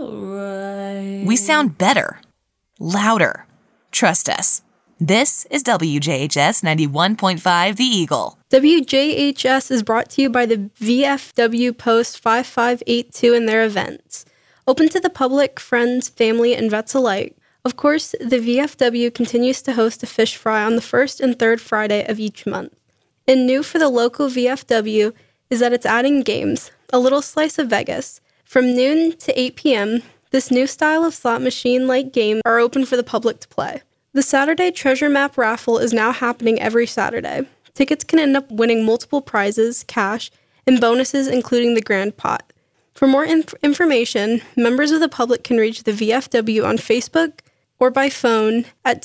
alright. We sound better, louder. Trust us. This is WJHS 91.5 The Eagle. WJHS is brought to you by the VFW Post 5582 and their events. Open to the public, friends, family, and vets alike. Of course, the VFW continues to host a fish fry on the first and third Friday of each month. And new for the local VFW is that it's adding games, a little slice of Vegas. From noon to 8 p.m., this new style of slot machine-like game are open for the public to play. The Saturday Treasure Map raffle is now happening every Saturday. Tickets can end up winning multiple prizes, cash, and bonuses including the grand pot. For more information, members of the public can reach the VFW on Facebook or by phone at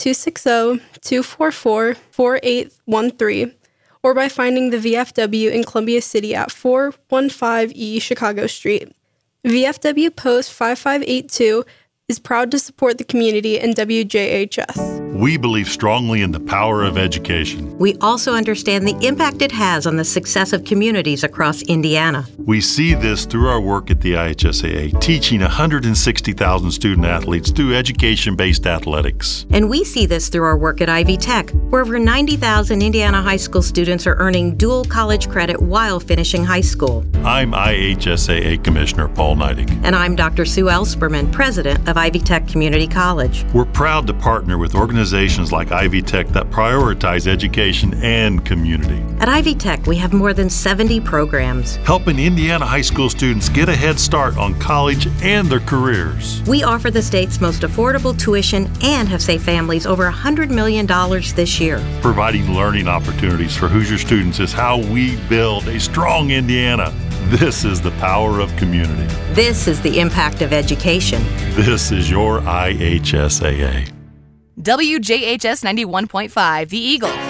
260-244-4813 or by finding the VFW in Columbia City at 415 E Chicago Street. VFW Post 5582 is proud to support the community and WJHS. We believe strongly in the power of education. We also understand the impact it has on the success of communities across Indiana. We see this through our work at the IHSAA, teaching 160,000 student athletes through education-based athletics. And we see this through our work at Ivy Tech, where over 90,000 Indiana high school students are earning dual college credit while finishing high school. I'm IHSAA Commissioner Paul Neidig. And I'm Dr. Sue Ellsperman, President of Ivy Tech Community College. We're proud to partner with organizations like Ivy Tech that prioritize education and community. At Ivy Tech, we have more than 70 programs, helping Indiana high school students get a head start on college and their careers. We offer the state's most affordable tuition and have saved families over $100 million this year. Providing learning opportunities for Hoosier students is how we build a strong Indiana. This is the power of community. This is the impact of education. This is your IHSAA. WJHS 91.5 The Eagle.